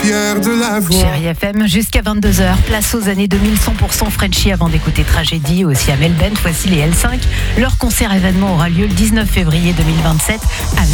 fier de la voix. Chérie FM, jusqu'à 22h, place aux années 2000, 100% Frenchy avant d'écouter Tragédie, aussi à Melbourne, voici les L5. Leur concert événement aura lieu le 19 février 2027 avec